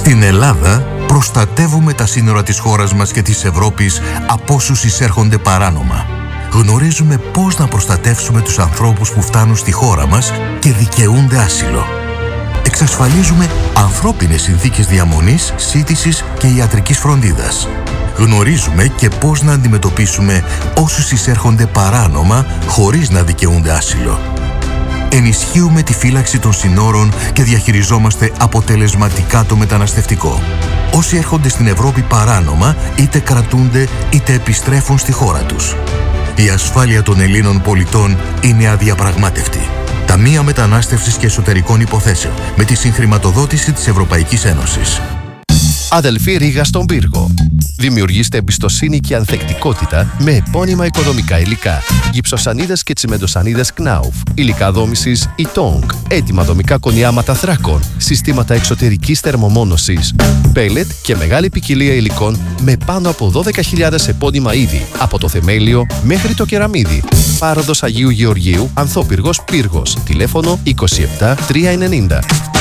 Στην Ελλάδα προστατεύουμε τα σύνορα της χώρας μας και της Ευρώπης από όσους εισέρχονται παράνομα. Γνωρίζουμε πώς να προστατεύσουμε τους ανθρώπους που φτάνουν στη χώρα μας και δικαιούνται άσυλο. Εξασφαλίζουμε ανθρώπινες συνθήκες διαμονής, σύντησης και ιατρικής φροντίδας. Γνωρίζουμε και πώς να αντιμετωπίσουμε όσους εισέρχονται παράνομα χωρίς να δικαιούνται άσυλο. Ενισχύουμε τη φύλαξη των συνόρων και διαχειριζόμαστε αποτελεσματικά το μεταναστευτικό. Όσοι έρχονται στην Ευρώπη παράνομα, είτε κρατούνται είτε επιστρέφουν στη χώρα τους. Η ασφάλεια των Ελλήνων πολιτών είναι αδιαπραγμάτευτη. Ταμεία Μετανάστευσης και Εσωτερικών Υποθέσεων, με τη συγχρηματοδότηση της Ευρωπαϊκής Ένωσης. Αδελφή Ρήγα στον Πύργο. Δημιουργήστε εμπιστοσύνη και ανθεκτικότητα με επώνυμα οικοδομικά υλικά. Γυψοσανίδες και τσιμεντοσανίδες Knauf. Υλικά δόμησης Itong. Έτοιμα δομικά κονιάματα θράκων. Συστήματα εξωτερικής θερμομόνωσης. Πέλετ και μεγάλη ποικιλία υλικών με πάνω από 12.000 επώνυμα είδη. Από το θεμέλιο μέχρι το κεραμίδι. Πάροδος Αγίου Γεωργίου, Ανθόπυργος Πύργος. Τηλέφωνο 27 390.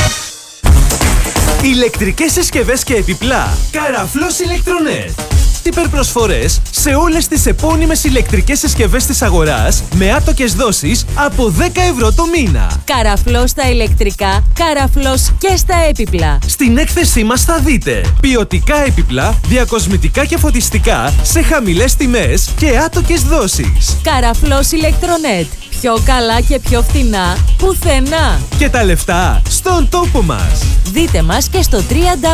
Ηλεκτρικές συσκευές και επιπλά. Καραφλός Ηλεκτρονέτ. Υπερπροσφορές σε όλες τις επώνυμες ηλεκτρικές συσκευές της αγοράς με άτοκες δόσεις από 10 ευρώ το μήνα. Καραφλός στα ηλεκτρικά, καραφλός και στα έπιπλα. Στην έκθεσή μας θα δείτε ποιοτικά έπιπλα, διακοσμητικά και φωτιστικά σε χαμηλές τιμές και άτοκες δόσεις. Καραφλός Ηλεκτρονέτ. Πιο καλά και πιο φτηνά πουθενά. Και τα λεφτά στον τόπο μας. Δείτε μας και στο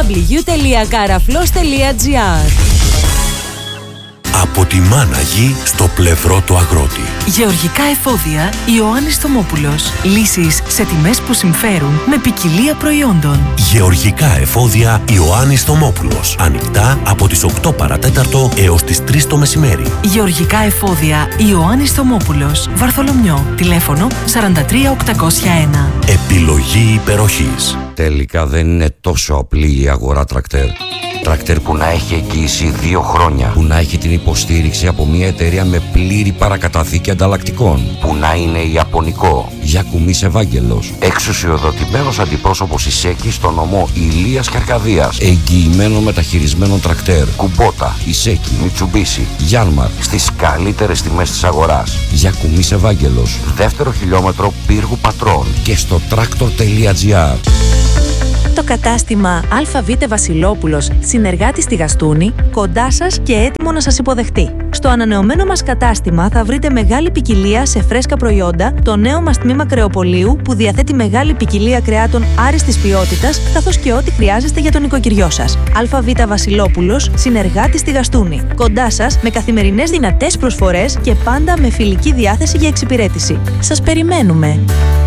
www.karaflos.gr. Από τη μάνα γη στο πλευρό του αγρότη. Γεωργικά εφόδια Ιωάννης Θωμόπουλος. Λύσεις σε τιμές που συμφέρουν με ποικιλία προϊόντων. Γεωργικά εφόδια Ιωάννης Θωμόπουλος. Ανοιχτά από τις 8 παρατέταρτο έως τις 3 το μεσημέρι. Γεωργικά εφόδια Ιωάννης Θωμόπουλος. Βαρθολομιό. Τηλέφωνο 43801. Επιλογή υπεροχής. Τελικά δεν είναι τόσο απλή η αγορά τρακτέρ. Τρακτέρ που να έχει εγγύηση 2 χρόνια. Που να έχει την υποστήριξη από μια εταιρεία με πλήρη παρακαταθήκη ανταλλακτικών. Που να είναι ιαπωνικό. Γιακουμής Ευάγγελος. Εξουσιοδοτημένος αντιπρόσωπος Ισέκη στο νομό Ηλίας και Αρκαδίας. Εγγυημένο μεταχειρισμένο τρακτέρ. Κουμπότα, Ισέκη, Μιτσουμπίσι, Γιάνμαρ. Στις καλύτερες τιμές της αγοράς. Γιακουμής Ευάγγελος. Δεύτερο χιλιόμετρο Πύργου Πατρών. Και στο tractor.gr. Το κατάστημα ΑΒ Βασιλόπουλος, συνεργάτη στη Γαστούνη, κοντά σας και έτοιμο να σας υποδεχτεί. Στο ανανεωμένο μας κατάστημα θα βρείτε μεγάλη ποικιλία σε φρέσκα προϊόντα, το νέο μας τμήμα κρεοπολίου που διαθέτει μεγάλη ποικιλία κρεάτων άριστης ποιότητας, καθώς και ό,τι χρειάζεστε για τον οικοκυριό σας. ΑΒ Βασιλόπουλος, συνεργάτη στη Γαστούνη. Κοντά σας με καθημερινές δυνατές προσφορές και πάντα με φιλική διάθεση για εξυπηρέτηση. Σας περιμένουμε.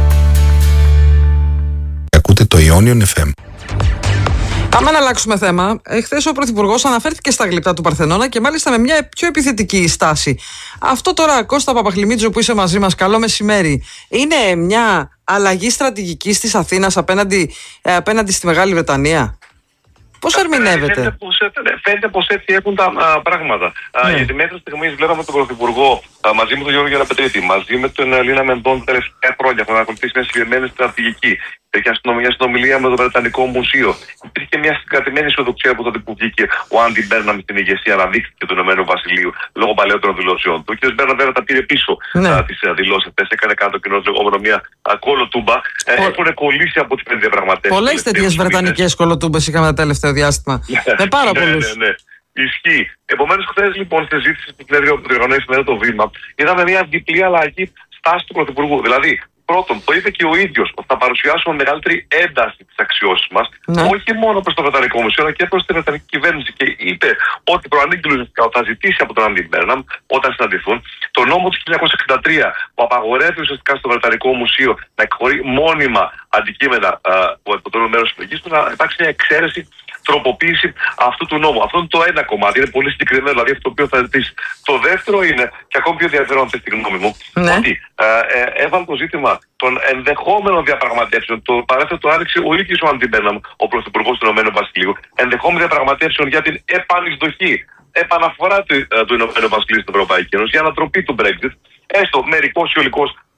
Ακούτε το Ionian FM. Πάμε να αλλάξουμε θέμα. Χθες ο Πρωθυπουργός αναφέρθηκε στα γλυπτά του Παρθενώνα και μάλιστα με μια πιο επιθετική στάση. Αυτό τώρα, Κώστα Παπαχλημίτζο, που είσαι μαζί μας, καλό μεσημέρι. Είναι μια αλλαγή στρατηγικής της Αθήνας απέναντι στη Μεγάλη Βρετανία? Πώς ερμηνεύεται? Φαίνεται πως έτσι έχουν τα πράγματα. Γιατί μέχρι στιγμής βλέπαμε τον Πρωθυπουργό μαζί με τον Γιώργο Γεραπετρίτη, μαζί με τον Λίνα Μεντών τα τελευταία χρόνια, έχουν ακολουθήσει μια συγκεκριμένη στρατηγική. Υπήρχε μια συνομιλία με το Βρετανικό Μουσείο. Υπήρχε μια συγκρατημένη αισιοδοξία από τότε που βγήκε ο Άντι Μπέρναμ στην ηγεσία να δείξει του Ηνωμένου Βασιλείου λόγω παλαιότερων δηλώσεων του. Ο κ. Μπέρναμ βέβαια τα πήρε πίσω τις δηλώσεις αυτές. Έκανε κάτω κοινό λεγόμενο μια κολοτούμπα. Έχουν κολλήσει από τις διαπραγματεύσεις. Πολλές τέτοιες βρετανικές κολοτούμπες είχαμε το τελευταίο διάστημα. Με πάρα πολλούς. Ναι. Ισχύει. Επομένως, χθες λοιπόν στη συζήτηση που διοργανώσει με το βήμα, είδαμε μια διπλή αλλαγή στάση του Πρωθυπουργού. Δηλαδή, πρώτον, το είπε και ο ίδιος ότι θα παρουσιάσουμε μεγαλύτερη ένταση τις αξιώσεις μας, όχι μόνο προς το Βρετανικό Μουσείο, αλλά και προς την Βρετανική κυβέρνηση. Και είπε ότι προανήγγειλε θα ζητήσει από τον Άντι Μπέρναμ, όταν συναντηθούν, το νόμο του 1963 που απαγορεύει ουσιαστικά στο Βρετανικό Μουσείο να εκχωρεί μόνιμα αντικείμενα που αποτελούν μέρος της συλλογής του, να υπάρξει μια εξαίρεση, τροποποίηση αυτού του νόμου. Αυτό είναι το ένα κομμάτι, είναι πολύ συγκεκριμένο, δηλαδή αυτό το οποίο θα ζητήσει. Το δεύτερο είναι, και ακόμη πιο ενδιαφέρον αυτή τη γνώμη μου, ότι έβαλε το ζήτημα των ενδεχόμενων διαπραγματεύσεων. Το παράθυρο το άνοιξε ο ίδιος ο Άντι Μπέρναμ, ο Πρωθυπουργός του Ηνωμένου Βασιλείου, ενδεχόμενων διαπραγματεύσεων για την επανεισδοχή, επαναφορά του Ηνωμένου Βασιλείου στην Ευρωπαϊκή Ένωση, για ανατροπή του Brexit, έστω μερικός ή ολικός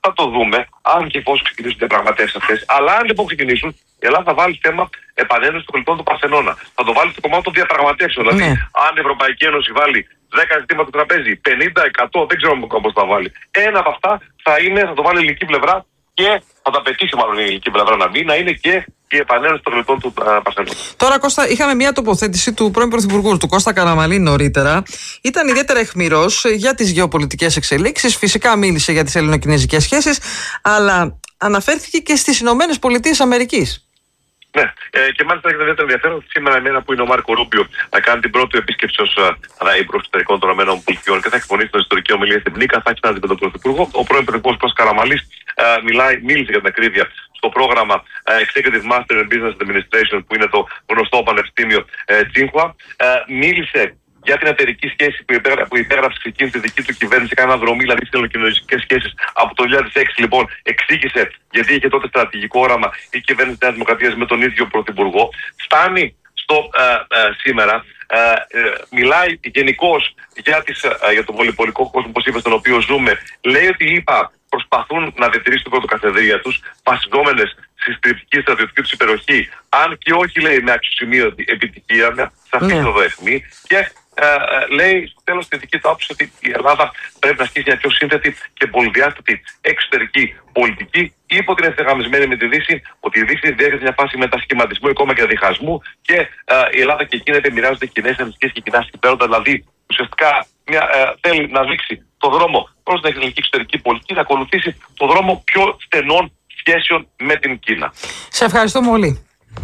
θα το δούμε, αν και εφόσον ξεκινήσουν οι διαπραγματεύσεις αυτές. Αλλά αν δεν ξεκινήσουν, η Ελλάδα θα βάλει θέμα επανένωση των πολιτών του Παρθενώνα. Θα το βάλει στο κομμάτι των διαπραγματεύσεων. Δηλαδή, αν η Ευρωπαϊκή Ένωση βάλει 10 ζητήματα στο τραπέζι, 50, 100, δεν ξέρω πώς θα βάλει. Ένα από αυτά θα το βάλει η ελληνική πλευρά και θα τα πετύχει μάλλον η ελληνική πλευρά να είναι και η επανένωση των πολιτών του Παρθενώνα. Τώρα, Κώστα, είχαμε μια τοποθέτηση του πρώην Πρωθυπουργού, του Κώστα Καραμανλή, νωρίτερα. Ήταν ιδιαίτερα αιχμηρός για τις γεωπολιτικές εξελίξεις. Φυσικά μίλησε για τις ελληνοκινεζικές σχέσεις, αλλά αναφέρθηκε και στις Ηνωμένες Πολιτείες Αμερικής. Ναι, και μάλιστα έχει ιδιαίτερο ενδιαφέρον σήμερα εμένα που είναι ο Μάρκο Ρούμπιο να κάνει την πρώτη επίσκεψη ως υπουργός εξωτερικών των ΗΠΑ και θα εκφωνήσει την ιστορική ομιλία στην Πνίκα. Θα έχει συνάντηση με τον Πρωθυπουργό. Ο πρώην Πρωθυπουργός Κώστας Καραμανλής μίλησε για την ακρίβεια στο πρόγραμμα Executive Master in Business Administration, που είναι το γνωστό πανεπιστήμιο Τσίνχουα. Μίλησε για την εταιρική σχέση που υπέγραψε εκείνη τη δική του κυβέρνηση, έκανε ένα δρομή, δηλαδή στις ελληνοκοινωνικές σχέσεις από το 2006. Λοιπόν, εξήγησε γιατί είχε τότε στρατηγικό όραμα η κυβέρνηση της Νέας Δημοκρατίας με τον ίδιο πρωθυπουργό. Φτάνει στο σήμερα. Μιλάει γενικώς για τον πολυπολικό κόσμο, όπως είπε, στον οποίο ζούμε. Λέει ότι οι ΗΠΑ προσπαθούν να διατηρήσουν την πρωτοκαθεδρία τους, βασιζόμενες στη στρατιωτική τους υπεροχή, αν και όχι, λέει, με αξιοσημείωτη επιτυχία, με σαφή οδοεχμή. Και λέει στο τέλος τη δική του άποψη ότι η Ελλάδα πρέπει να ασκήσει μια πιο σύνθετη και πολυδιάστατη εξωτερική πολιτική, υπό την ευθυγραμμισμένη με τη Δύση, ότι η Δύση διέρχεται μια φάση μετασχηματισμού, ακόμα και διχασμού, και η Ελλάδα και εκείνη μοιράζονται κοινές ανησυχίες και κοινά συμφέροντα. Δηλαδή, ουσιαστικά θέλει να δείξει το δρόμο προς την ελληνική εξωτερική πολιτική, να ακολουθήσει το δρόμο πιο στενών σχέσεων με την Κίνα. Σε ευχαριστώ πολύ.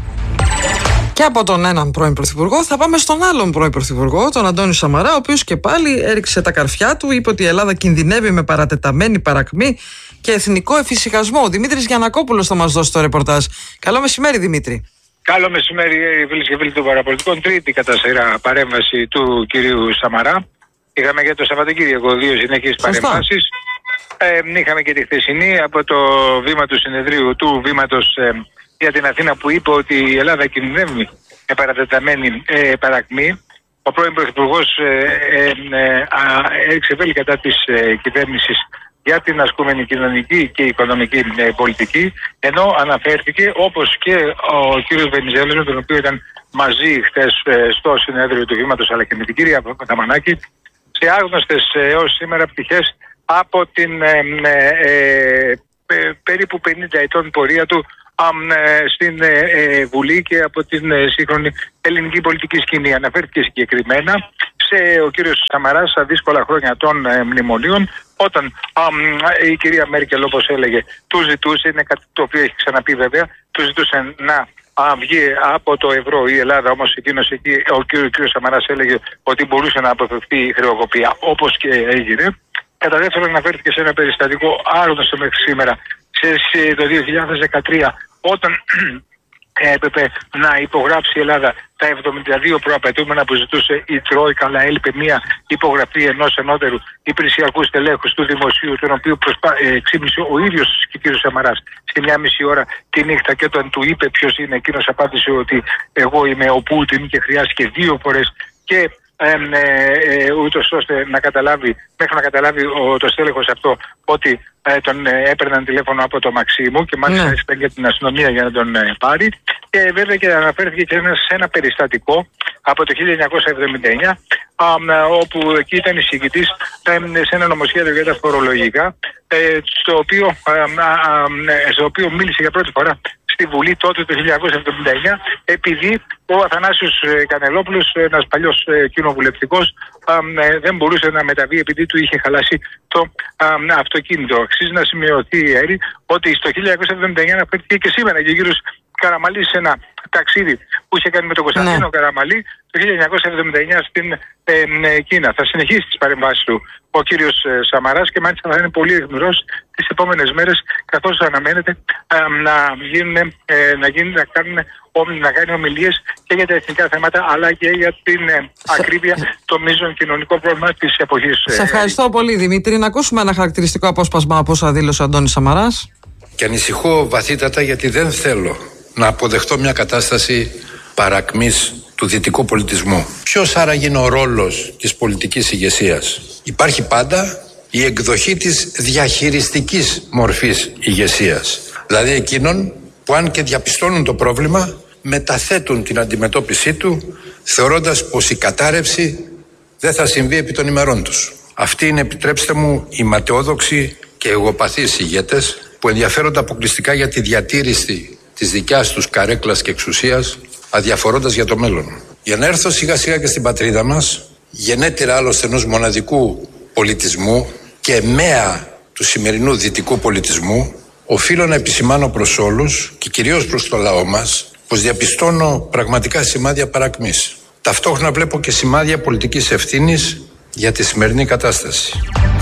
Και από τον έναν πρώην Πρωθυπουργό θα πάμε στον άλλον πρώην Πρωθυπουργό, τον Αντώνη Σαμαρά, ο οποίος και πάλι έριξε τα καρφιά του, είπε ότι η Ελλάδα κινδυνεύει με παρατεταμένη παρακμή και εθνικό εφησυχασμό. Ο Δημήτρης Γιαννακόπουλος θα μας δώσει το ρεπορτάζ. Καλό μεσημέρι, Δημήτρη. Καλό μεσημέρι, φίλες και φίλοι των παραπολιτικών. Τρίτη κατά σειρά παρέμβαση του κυρίου Σαμαρά. Είχαμε για το Σαββατοκύριακο 2 συνεχείς παρεμβάσεις. Είχαμε και τη χθεσινή από το βήμα του συνεδρίου του βήματος για την Αθήνα, που είπε ότι η Ελλάδα κινδυνεύει με παρατεταμένη παρακμή. Ο πρώην Πρωθυπουργός έριξε βέλη κατά της κυβέρνησης για την ασκούμενη κοινωνική και οικονομική πολιτική, ενώ αναφέρθηκε, όπως και ο κύριος Βενιζέλος, με τον οποίο ήταν μαζί χτες στο συνέδριο του βήματος, αλλά και με την κυρία Δαμανάκη, σε άγνωστες έως σήμερα πτυχές από την περίπου 50 ετών πορεία του στην Βουλή και από την σύγχρονη ελληνική πολιτική σκηνή. Αναφέρθηκε συγκεκριμένα ο κύριος Σαμαράς στα δύσκολα χρόνια των μνημονίων, όταν η κυρία Μέρκελ, όπως έλεγε, του ζητούσε, είναι κάτι το οποίο έχει ξαναπεί βέβαια, του ζητούσε να βγει από το ευρώ η Ελλάδα, όμως εκείνος εκεί, ο κύριος Σαμαράς έλεγε ότι μπορούσε να αποφευθεί η χρεοκοπία, όπως και έγινε. Κατά δεύτερον, αναφέρθηκε σε ένα περιστατικό άγνωστο μέχρι σήμερα, το 2013, όταν έπρεπε να υπογράψει η Ελλάδα τα 72 προαπαιτούμενα που ζητούσε η Τρόικα, αλλά έλειπε μία υπογραφή ενός ενώτερου υπηρεσιακού στελέχους του δημοσίου, τον οποίο εξήγησε ο ίδιος και ο κ. Σαμαράς σε 1,5 ώρα τη νύχτα, και όταν του είπε ποιος είναι, εκείνος απάντησε ότι εγώ είμαι ο Πούτιν, και χρειάστηκε 2 φορές και ούτως ώστε να καταλάβει, μέχρι να καταλάβει το στέλεχος αυτό ότι τον έπαιρναν τηλέφωνο από το Μαξίμου, και μάλιστα έστειλε για την αστυνομία για να τον πάρει. Και βέβαια και αναφέρθηκε και σε ένα περιστατικό από το 1979, όπου εκεί ήταν εισηγητής σε ένα νομοσχέδιο για τα φορολογικά, στο οποίο μίλησε για πρώτη φορά στη Βουλή τότε το 1979, επειδή ο Αθανάσιος Κανελόπουλος, ένας παλιός κοινοβουλευτικός, δεν μπορούσε να μεταβεί επειδή του είχε χαλάσει το αυτοκίνητο. Αξίζει να σημειωθεί, Έρη, ότι στο 1979 αναφέρθηκε και σήμερα και ο κύριος Καραμανλής σε ένα ταξίδι που είχε κάνει με τον Κωνσταντίνο Καραμανλή το 1979 στην Κίνα. Θα συνεχίσει τις παρεμβάσεις του ο κύριος Σαμαράς, και μάλιστα θα είναι πολύ αιχμηρός τις επόμενες μέρες, καθώς αναμένεται να κάνει ομιλίες και για τα εθνικά θέματα, αλλά και για την ακρίβεια των μείζων κοινωνικών πρόβλημα της εποχής. Σε ευχαριστώ πολύ, Δημήτρη. Να ακούσουμε ένα χαρακτηριστικό απόσπασμα από όσα δήλωσε ο Αντώνης Σαμαράς. Και ανησυχώ βαθύτατα, γιατί δεν θέλω να αποδεχτώ μια κατάσταση παρακμής του δυτικού πολιτισμού. Ποιος άραγε είναι ο ρόλος της πολιτικής ηγεσίας? Υπάρχει πάντα η εκδοχή της διαχειριστικής μορφής ηγεσίας. Δηλαδή εκείνων που αν και διαπιστώνουν το πρόβλημα, μεταθέτουν την αντιμετώπιση του, θεωρώντας πως η κατάρρευση δεν θα συμβεί επί των ημερών τους. Αυτοί είναι, επιτρέψτε μου, οι ματαιόδοξοι και εγωπαθείς ηγέτες που ενδιαφέρονται αποκλειστικά για τη διατήρηση της δικιάς τους καρέκλας και εξουσίας, αδιαφορώντας για το μέλλον. Για να έρθω σιγά σιγά και στην πατρίδα μας, γενέτειρα άλλωστε ενός μοναδικού πολιτισμού και μέα του σημερινού δυτικού πολιτισμού, οφείλω να επισημάνω προς όλους και κυρίως προς το λαό μας πως διαπιστώνω πραγματικά σημάδια παρακμής. Ταυτόχρονα βλέπω και σημάδια πολιτικής ευθύνης για τη σημερινή κατάσταση.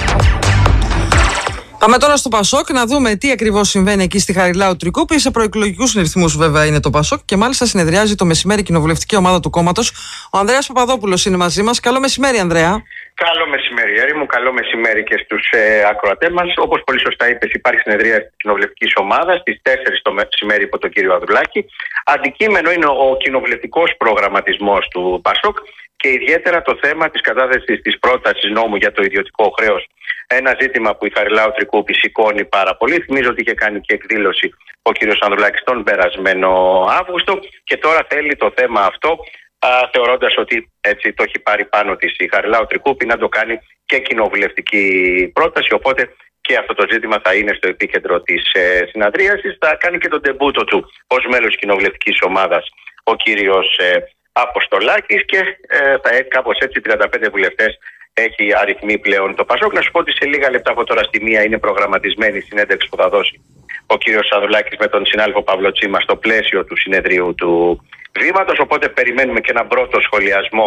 Πάμε τώρα στο Πασόκ να δούμε τι ακριβώς συμβαίνει εκεί στη Χαριλάου Τρικούπη. Σε προεκλογικούς ρυθμούς, βέβαια, είναι το Πασόκ και μάλιστα συνεδριάζει το μεσημέρι κοινοβουλευτική ομάδα του κόμματος. Ο Ανδρέας Παπαδόπουλος είναι μαζί μας. Καλό μεσημέρι, Ανδρέα. Καλό μεσημέρι, Έρη μου. Καλό μεσημέρι και στους ακροατές μας. Όπως πολύ σωστά είπες, υπάρχει συνεδρία της κοινοβουλευτικής ομάδας στις 4 το μεσημέρι υπό τον κύριο Ανδρουλάκη. Αντικείμενο είναι ο κοινοβουλευτικός προγραμματισμός του Πασόκ και ιδιαίτερα το θέμα της κατάθεσης της πρότασης νόμου για το ιδιωτικό χρέος. Ένα ζήτημα που η Χαριλάου Τρικούπη σηκώνει πάρα πολύ. Θυμίζω ότι είχε κάνει και εκδήλωση ο κύριος Ανδρουλάκης τον περασμένο Αύγουστο και τώρα θέλει το θέμα αυτό, θεωρώντας ότι έτσι το έχει πάρει πάνω της η Χαριλάου Τρικούπη, να το κάνει και κοινοβουλευτική πρόταση. Οπότε και αυτό το ζήτημα θα είναι στο επίκεντρο της συναντρίασης. Θα κάνει και τον ντεμπούτο του ως μέλος κοινοβουλευτικής ομάδας ο κύριος Αποστολάκης και κάπως έτσι 35 βουλευτές έχει αριθμεί πλέον το Πασόκ. Να σου πω ότι σε λίγα λεπτά από τώρα στη μία είναι προγραμματισμένη η συνέντευξη που θα δώσει ο κύριος Ανδρουλάκης με τον συνάδελφο Παύλο Τσίμα στο πλαίσιο του συνεδρίου του Βήματος. Οπότε περιμένουμε και έναν πρώτο σχολιασμό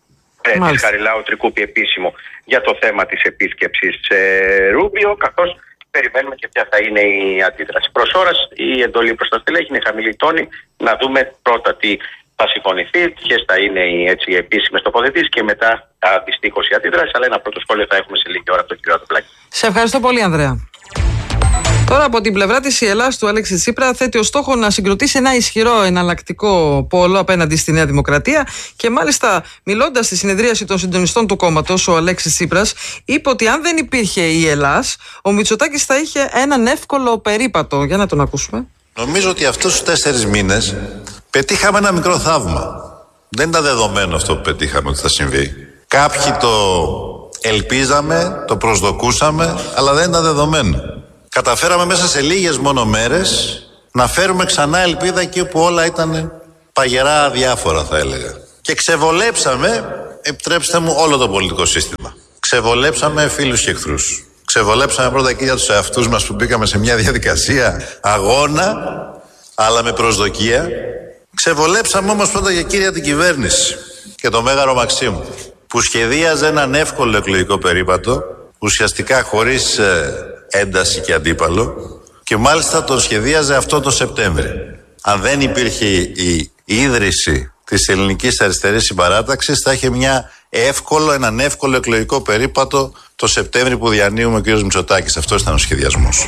της Χαριλάου Τρικούπη επίσημο για το θέμα της επίσκεψης Ρούμπιο, καθώς περιμένουμε και ποια θα είναι η αντίδραση. Προς ώρας η εντολή προς τα στελέχη είναι χαμηλή τόνη. Να δούμε πρώτα τι θα συμφωνηθεί, ποιες θα είναι οι επίσημες τοποθετήσεις και μετά αντιστοίχως η αντίδραση. Αλλά ένα πρώτο σχόλιο θα έχουμε σε λίγη ώρα από τον κύριο Ανδρουλάκη. Σε ευχαριστώ πολύ, Ανδρέα. Τώρα από την πλευρά της η Ελλάδα του Αλέξη Τσίπρα θέτει ως στόχο να συγκροτήσει ένα ισχυρό εναλλακτικό πόλο απέναντι στη Νέα Δημοκρατία και μάλιστα μιλώντας στη συνεδρίαση των συντονιστών του κόμματος, ο Αλέξης Τσίπρας είπε ότι αν δεν υπήρχε η Ελλάς, ο Μητσοτάκης θα είχε έναν εύκολο περίπατο. Για να τον ακούσουμε. Νομίζω ότι αυτούς τους 4 μήνες πετύχαμε ένα μικρό θαύμα. Δεν ήταν δεδομένο αυτό που πετύχαμε ότι θα συμβεί. Κάποιοι το ελπίζαμε, το προσδοκούσαμε, αλλά δεν ήταν δεδομένο. Καταφέραμε μέσα σε λίγες μόνο μέρες να φέρουμε ξανά ελπίδα εκεί όπου όλα ήταν παγερά αδιάφορα, θα έλεγα. Και ξεβολέψαμε, επιτρέψτε μου, όλο το πολιτικό σύστημα. Ξεβολέψαμε φίλους και εχθρούς. Ξεβολέψαμε πρώτα και για τους εαυτούς μας που μπήκαμε σε μια διαδικασία αγώνα, αλλά με προσδοκία. Ξεβολέψαμε όμως πρώτα και κύρια την κυβέρνηση και το Μέγαρο Μαξίμου, που σχεδίαζε έναν εύκολο εκλογικό περίπατο, ουσιαστικά χωρίς ένταση και αντίπαλο, και μάλιστα τον σχεδίαζε αυτό το Σεπτέμβρη. Αν δεν υπήρχε η ίδρυση της Ελληνικής Αριστερής Συμπαράταξης, θα είχε έναν εύκολο εκλογικό περίπατο το Σεπτέμβρη που διανύουμε ο κ. Μητσοτάκης. Αυτό ήταν ο σχεδιασμός.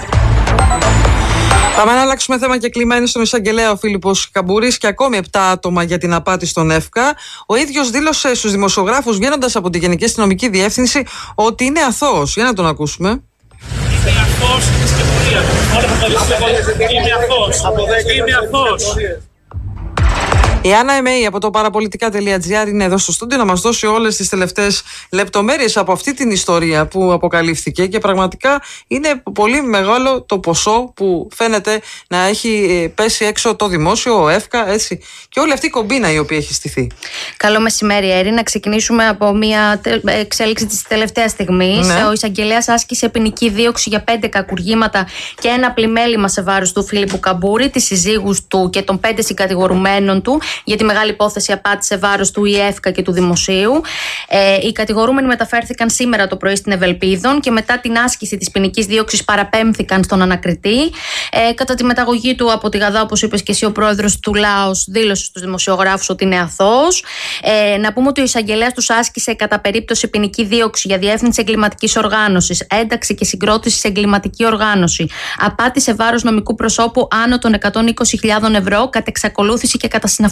Πάμε να αλλάξουμε θέμα και κλίμα. Είναι στον εισαγγελέα ο Φίλιππος Καμπούρης και ακόμη 7 άτομα για την απάτη στον ΕΦΚΑ. Ο ίδιος δήλωσε στους δημοσιογράφους βγαίνοντας από τη Γενική Αστυνομική Διεύθυνση ότι είναι αθώος. Για να τον ακούσουμε. Είμαι αθώος και πορεία. Είμαι αθώος. Η Άννα Εμέη από το παραπολιτικά.gr είναι εδώ στο στούντιο να μας δώσει όλες τις τελευταίες λεπτομέρειες από αυτή την ιστορία που αποκαλύφθηκε και πραγματικά είναι πολύ μεγάλο το ποσό που φαίνεται να έχει πέσει έξω το δημόσιο, ο ΕΦΚΑ, έτσι, και όλη αυτή η κομπίνα η οποία έχει στηθεί. Καλό μεσημέρι, Έρη. Να ξεκινήσουμε από μια εξέλιξη της τελευταίας στιγμής. Ναι. Ο εισαγγελέας άσκησε ποινική δίωξη για 5 κακουργήματα και ένα πλημέλημα σε βάρος του Φίλιππου Καμπούρη, της συζύγους του και των 5 συγκατηγορουμένων του για τη μεγάλη υπόθεση απάτη σε βάρος του ΙΕΦΚΑ και του Δημοσίου. Οι κατηγορούμενοι μεταφέρθηκαν σήμερα το πρωί στην Ευελπίδων και μετά την άσκηση της ποινικής δίωξης παραπέμφθηκαν στον ανακριτή. Κατά τη μεταγωγή του από τη Γαδά, όπως είπες και εσύ, ο πρόεδρος του ΛΑΟΣ δήλωσε στους δημοσιογράφους ότι είναι αθώος. Να πούμε ότι ο εισαγγελέας τους άσκησε κατά περίπτωση ποινική δίωξη για διεύθυνση εγκληματικής οργάνωσης, ένταξη και συγκρότηση σε εγκληματική οργάνωση, απάτη σε βάρος νομικού προσώπου άνω των 120.000 ευρώ, κατ' εξακολούθηση και κατά συναυτού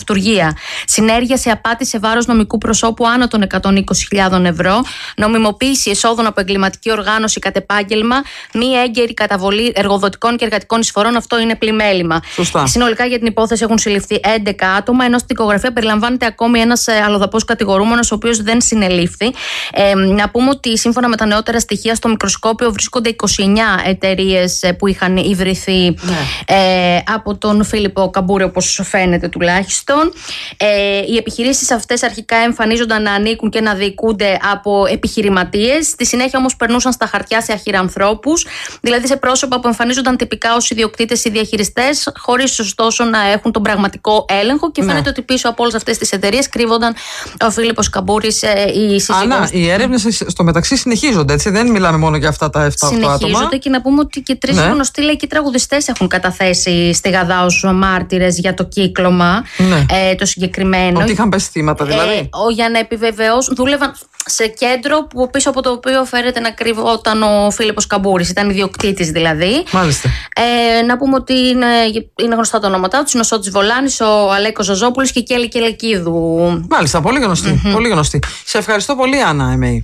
λειτουργία. Συνέργεια σε απάτη σε βάρος νομικού προσώπου άνω των 120.000 ευρώ. Νομιμοποίηση εσόδων από εγκληματική οργάνωση κατ' επάγγελμα. Μη έγκαιρη καταβολή εργοδοτικών και εργατικών εισφορών. Αυτό είναι πλημέλημα. Σωστά. Συνολικά για την υπόθεση έχουν συλληφθεί 11 άτομα, ενώ στην δικογραφία περιλαμβάνεται ακόμη ένας αλλοδαπός κατηγορούμενος, ο οποίος δεν συνελήφθη. Να πούμε ότι σύμφωνα με τα νεότερα στοιχεία στο μικροσκόπιο βρίσκονται 29 εταιρείες που είχαν ιδρυθεί από τον Φίλιππο Καμπούρη, όπως φαίνεται τουλάχιστον. Οι επιχειρήσεις αυτές αρχικά εμφανίζονταν να ανήκουν και να διοικούνται από επιχειρηματίες. Στη συνέχεια όμως περνούσαν στα χαρτιά σε αχυρανθρώπους, δηλαδή σε πρόσωπα που εμφανίζονταν τυπικά ως ιδιοκτήτες ή διαχειριστές, χωρίς ωστόσο να έχουν τον πραγματικό έλεγχο. Και φαίνεται ότι πίσω από όλες αυτές τις εταιρείες κρύβονταν ο Φίλιππος Καμπούρης, η σύζυγός. Άννα, οι έρευνες στο μεταξύ συνεχίζονται, έτσι. Δεν μιλάμε μόνο για αυτά τα 7-8 άτομα. Συνεχίζονται και να πούμε ότι και 3 γνωστοί λαϊκοί τραγουδιστές έχουν καταθέσει στη Γαδά ως μάρτυρες για το κύκλωμα το συγκεκριμένο. Ότι είχαν πέσει θύματα, δηλαδή. Για να επιβεβαιώσουν, δούλευαν σε κέντρο που πίσω από το οποίο φέρεται να κρύβονταν ο Φίλιππος Καμπούρης. Ήταν ιδιοκτήτης δηλαδή. Μάλιστα. Να πούμε ότι είναι γνωστά τα ονόματά του: ο Σώτης Βολάνης, ο Αλέκος Ζωζόπουλος και η Κέλλη Κελεκίδου. Μάλιστα, πολύ γνωστή. Πολύ γνωστή. Σε ευχαριστώ πολύ, Άννα Εμέη.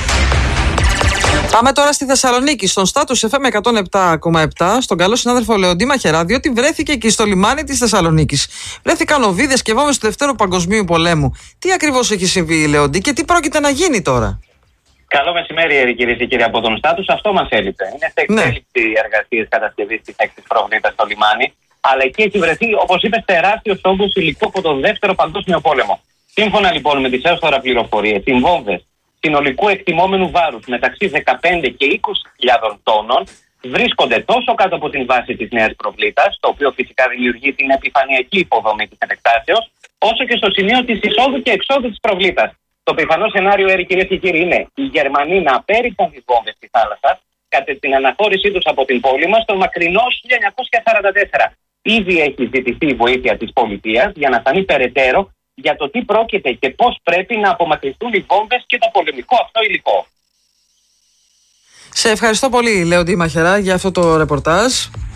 Πάμε τώρα στη Θεσσαλονίκη, στον Status FM 107,7, στον καλό συνάδελφο Λεοντή Μαχερά, διότι βρέθηκε εκεί στο λιμάνι της Θεσσαλονίκης. Βρέθηκαν οβίδες και βόμβες του Δευτέρου Παγκοσμίου Πολέμου. Τι ακριβώς έχει συμβεί, Λεοντή, και τι πρόκειται να γίνει τώρα? Καλό μεσημέρι, κυρίες και κύριοι, από τον Status. Αυτό μας έλειπε. Είναι σε εξέλιξη εργασίες κατασκευής της έκτης προβλήτας στο λιμάνι, αλλά εκεί έχει βρεθεί, όπως είπες, τεράστιος όγκος υλικού από τον Δεύτερο Παγκόσμιο Πόλεμο. Σύμφωνα λοιπόν με τις έως τώρα πληροφορίες, οι βόμβες συνολικού εκτιμόμενου βάρους μεταξύ 15 και 20.000 τόνων βρίσκονται τόσο κάτω από την βάση της νέας προβλήτας, το οποίο φυσικά δημιουργεί την επιφανειακή υποδομή της επεκτάσεως, όσο και στο σημείο της εισόδου και εξόδου της προβλήτας. Το πιθανό σενάριο, κυρίες και κύριοι, είναι οι Γερμανοί να απέρριψαν τις βόμβες στη θάλασσα κατά την αναχώρησή τους από την πόλη μας το μακρινό 1944. Ήδη έχει ζητηθεί η βοήθεια της πολιτείας για να φανεί περαιτέρω για το τι πρόκειται και πώς πρέπει να απομακρυνθούν οι βόμβες και το πολεμικό αυτό υλικό. Σε ευχαριστώ πολύ, Λεοντή Μαχερά, για αυτό το ρεπορτάζ.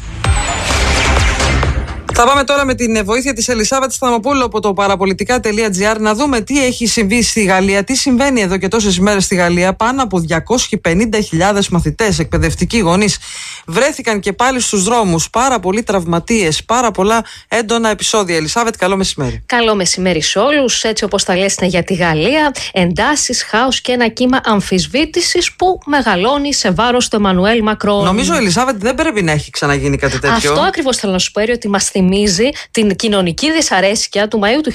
Θα πάμε τώρα με την βοήθεια της Ελισάβετ Σταμοπούλου από το παραπολιτικά.gr να δούμε τι έχει συμβεί στη Γαλλία, τι συμβαίνει εδώ και τόσες ημέρες στη Γαλλία. Πάνω από 250.000 μαθητές, εκπαιδευτικοί, γονείς βρέθηκαν και πάλι στους δρόμους. Πάρα πολλοί τραυματίες, πάρα πολλά έντονα επεισόδια. Ελισάβετ, καλό μεσημέρι. Καλό μεσημέρι σε όλους. Έτσι όπως τα λες είναι για τη Γαλλία. Εντάσεις, χάος και ένα κύμα αμφισβήτησης που μεγαλώνει σε βάρος του Εμμανουέλ Μακρόν. Νομίζω, Ελισάβετ, δεν πρέπει να έχει ξαναγίνει κάτι τέτοιο. Αυτό ακριβώς θέλω να σου πω, ότι μας θυμίζει την κοινωνική δυσαρέσκεια του Μαΐου του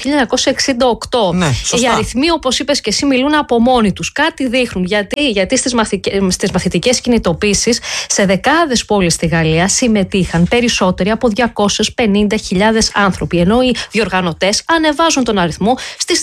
1968. Ναι, οι αριθμοί, όπως είπες και εσύ, μιλούν από μόνοι τους. Κάτι δείχνουν. Γιατί στις μαθητικές κινητοποίησεις σε δεκάδες πόλεις στη Γαλλία συμμετείχαν περισσότεροι από 250.000 άνθρωποι. Ενώ οι διοργανωτές ανεβάζουν τον αριθμό στις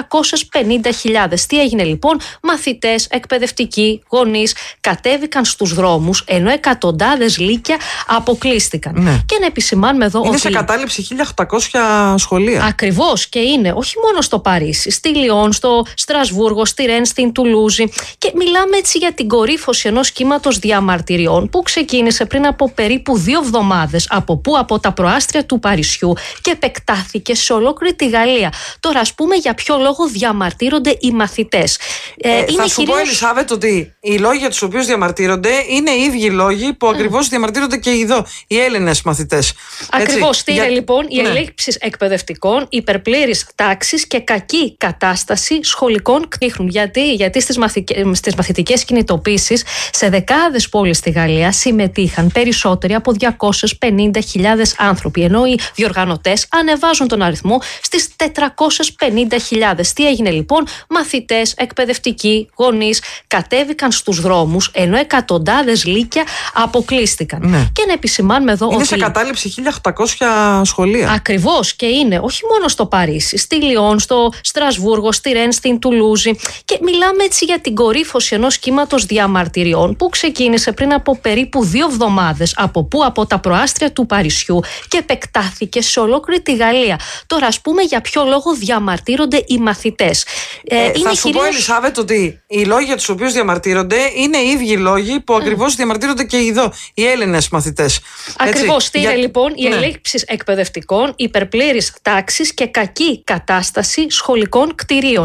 450.000. Τι έγινε λοιπόν? Μαθητές, εκπαιδευτικοί, γονείς κατέβηκαν στους δρόμους, ενώ εκατοντάδες λύκεια αποκλείστηκαν. Ναι. Και να επισημάνουμε εδώ είναι σε κατάληψη 1.800 σχολεία. Ακριβώς, και είναι όχι μόνο στο Παρίσι, στη Λιόν, στο Στρασβούργο, στη Ρεν, στην Τουλούζη. Και μιλάμε έτσι για την κορύφωση ενός κύματος διαμαρτυριών που ξεκίνησε πριν από περίπου 2 εβδομάδες. Από τα προάστρια του Παρισιού και επεκτάθηκε σε ολόκληρη τη Γαλλία. Τώρα, ας πούμε, για ποιο λόγο διαμαρτύρονται οι μαθητές. Θα σου πω, Ελισάβετ, ότι οι λόγοι για τους οποίους διαμαρτύρονται είναι οι ίδιοι λόγοι που ακριβώς διαμαρτύρονται και οι Έλληνες μαθητές. Ακριβώς. Τι είναι λοιπόν? Οι ελλείψεις εκπαιδευτικών, υπερπλήρης τάξης και κακή κατάσταση σχολικών δείχνουν. Γιατί στις μαθητικές κινητοποίησεις σε δεκάδες πόλεις στη Γαλλία συμμετείχαν περισσότεροι από 250.000 άνθρωποι. Ενώ οι διοργανωτές ανεβάζουν τον αριθμό στις 450.000. Τι έγινε λοιπόν? Μαθητές, εκπαιδευτικοί, γονείς κατέβηκαν στους δρόμους, ενώ εκατοντάδες λύκεια αποκλείστηκαν. Ναι. Και να επισημάνουμε εδώ είναι σε κατάληψη 1.800 σχολεία. Ακριβώς, και είναι όχι μόνο στο Παρίσι, στη Λιόν, στο Στρασβούργο, στη Ρεν, στην Τουλούζη. Και μιλάμε έτσι για την κορύφωση ενός κύματος διαμαρτυριών που ξεκίνησε πριν από περίπου 2 εβδομάδες. Από τα προάστρια του Παρισιού και επεκτάθηκε σε ολόκληρη τη Γαλλία. Τώρα, ας πούμε, για ποιο λόγο διαμαρτύρονται οι μαθητές. Θα σου πω, Ελισάβετ, ότι οι λόγοι για τους οποίους διαμαρτύρονται είναι οι ίδιοι λόγοι που ακριβώς διαμαρτύρονται και οι Έλληνες μαθητές. Ακριβώς. Τι είναι λοιπόν? Οι ελλείψεις εκπαιδευτικών, υπερπλήρης τάξης και κακή κατάσταση σχολικών κτηρίων.